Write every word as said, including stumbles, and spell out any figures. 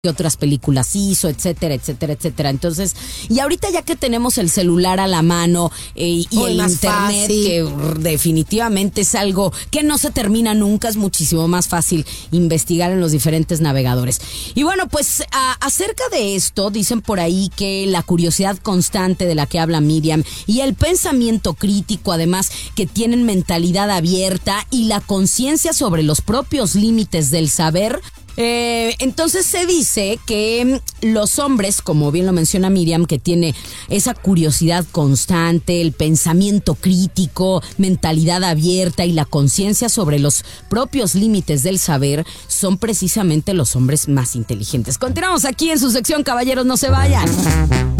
qué otras películas hizo, etcétera, etcétera, etcétera. Entonces, y ahorita ya que tenemos el celular a la mano eh, y Muy el más internet, fácil. que r- definitivamente es algo que no se termina nunca, es muchísimo más fácil investigar en los diferentes navegadores. Y bueno, pues a, acerca de esto, dicen por ahí que la curiosidad constante de la que habla Miriam y el pensamiento crítico, además, que tienen mentalidad abierta y la conciencia sobre los propios límites del saber. Eh, entonces se dice que mm, los hombres, como bien lo menciona Miriam, que tiene esa curiosidad constante, el pensamiento crítico, mentalidad abierta y la conciencia sobre los propios límites del saber, son precisamente los hombres más inteligentes. Continuamos aquí en su sección, caballeros, no se vayan.